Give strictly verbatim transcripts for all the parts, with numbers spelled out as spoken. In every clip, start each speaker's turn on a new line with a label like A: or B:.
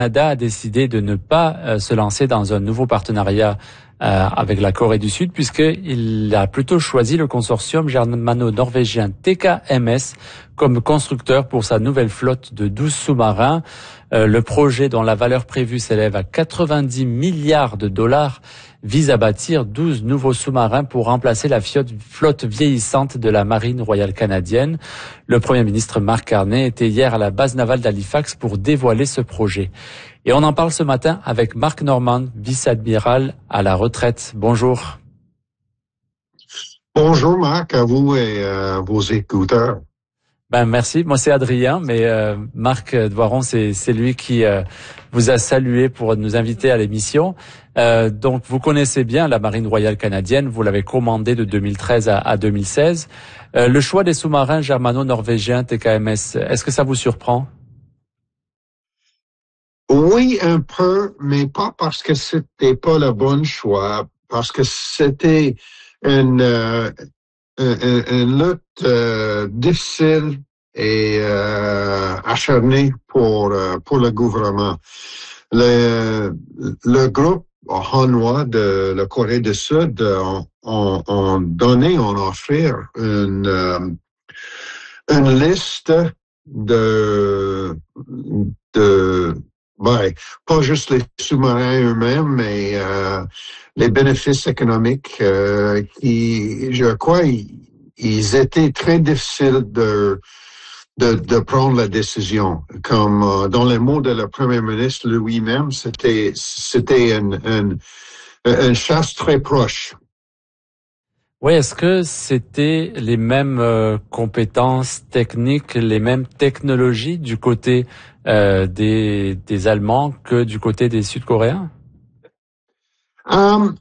A: Canada a décidé de ne pas euh, se lancer dans un nouveau partenariat euh, avec la Corée du Sud, puisqu'il a plutôt choisi le consortium germano-norvégien T K M S comme constructeur pour sa nouvelle flotte de douze sous-marins. Euh, le projet, dont la valeur prévue s'élève à quatre-vingt-dix milliards de dollars, vise à bâtir douze nouveaux sous-marins pour remplacer la flotte vieillissante de la Marine royale canadienne. Le Premier ministre Mark Carney était hier à la base navale d'Halifax pour dévoiler ce projet. Et on en parle ce matin avec Marc Normand, vice-admiral à la retraite. Bonjour.
B: Bonjour Marc, à vous et à vos écouteurs.
A: Ben merci. Moi c'est Adrien, mais euh, Marc Doiron, c'est c'est lui qui euh, vous a salué pour nous inviter à l'émission. Euh, donc vous connaissez bien la Marine royale canadienne, vous l'avez commandée de deux mille treize à, à deux mille seize. Euh, le choix des sous-marins germano-norvégiens T K M S, est-ce que ça vous surprend?
B: Oui, un peu, mais pas parce que c'était pas le bon choix, parce que c'était une euh, une, une lutte euh, difficile et euh, acharnée pour euh, pour le gouvernement. Le le groupe Hanwha de la Corée du Sud ont, ont, ont donné, ont offert une euh, une liste de de ben, pas juste les sous-marins eux-mêmes, mais euh, les bénéfices économiques euh, qui, je crois, ils, ils étaient très difficiles de, de de prendre la décision. Comme euh, dans les mots de le Premier ministre lui-même, c'était c'était une, une, une chasse très proche.
A: Oui, est-ce que c'était les mêmes euh, compétences techniques, les mêmes technologies du côté euh, des, des Allemands que du côté des Sud-Coréens?
B: Um,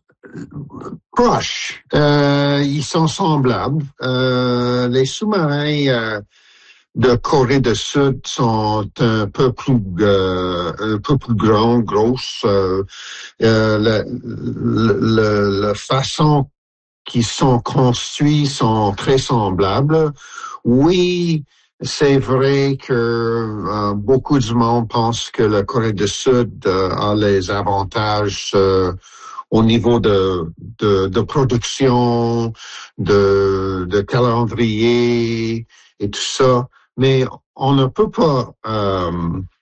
B: proche. Euh, ils sont semblables. Euh, les sous-marins euh, de Corée du Sud sont un peu plus euh, un peu plus grands, grosses. Euh, euh, la, la, la façon qui sont construits sont très semblables. Oui, c'est vrai que euh, beaucoup de monde pense que la Corée du Sud euh, a les avantages euh, au niveau de, de, de production, de, de calendrier et tout ça. Mais on ne peut pas, euh,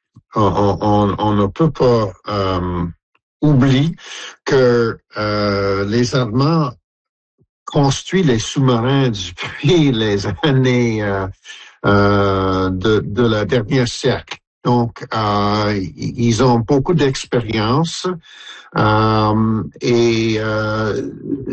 B: on, on, on ne peut pas euh, oublier que euh, les Allemands construit les sous-marins depuis les années euh, euh, de, de la dernière siècle. Donc, euh, ils ont beaucoup d'expérience euh, et euh,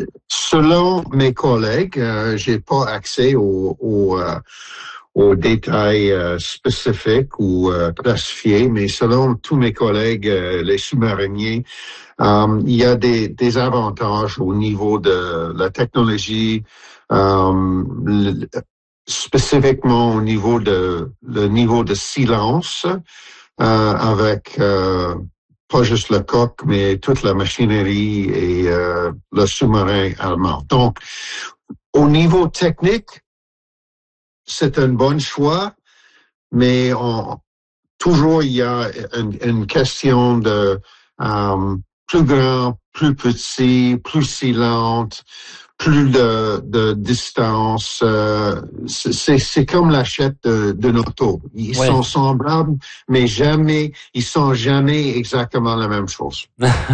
B: selon mes collègues, euh, j'ai pas accès aux, aux, euh, aux détails euh, spécifiques ou euh, classifiés, mais selon tous mes collègues, euh, les sous-mariniers, Um, il y a des, des avantages au niveau de la technologie, um, le, spécifiquement au niveau de le niveau de silence, euh, avec euh, pas juste le coq, mais toute la machinerie et euh, le sous-marin allemand. Donc, au niveau technique, c'est un bon choix, mais on, toujours il y a une, une question de um, plus grand, plus petit, plus silente, plus de, de distance. Euh, c'est, c'est comme l'achète de, de l'auto. Ils
A: Ouais.
B: sont semblables, mais jamais, ils sont jamais exactement la même chose.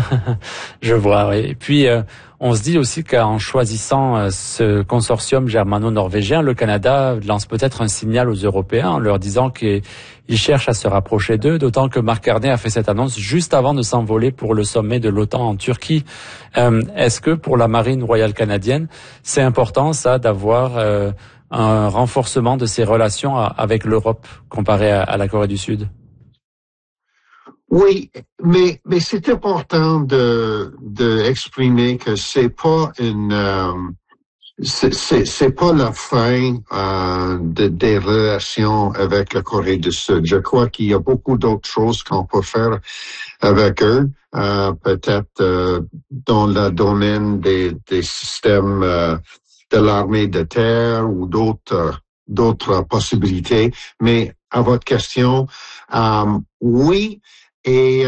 A: Je vois, oui. Et puis, euh, on se dit aussi qu'en choisissant euh, ce consortium germano-norvégien, le Canada lance peut-être un signal aux Européens en leur disant qu'ils cherchent à se rapprocher d'eux, d'autant que Mark Carney a fait cette annonce juste avant de s'envoler pour le sommet de l'OTAN en Turquie. Euh, est-ce que pour la Marine royale canadienne, c'est important ça d'avoir euh, un renforcement de ses relations avec l'Europe comparé à, à la Corée du Sud?
B: Oui, mais mais c'est important de de exprimer que c'est pas une euh, c'est c'est c'est pas la fin euh, de, des relations avec la Corée du Sud. Je crois qu'il y a beaucoup d'autres choses qu'on peut faire avec eux, euh, peut-être euh, dans le domaine des des systèmes euh, de l'armée de terre ou d'autres d'autres possibilités. Mais à votre question, euh, oui. Et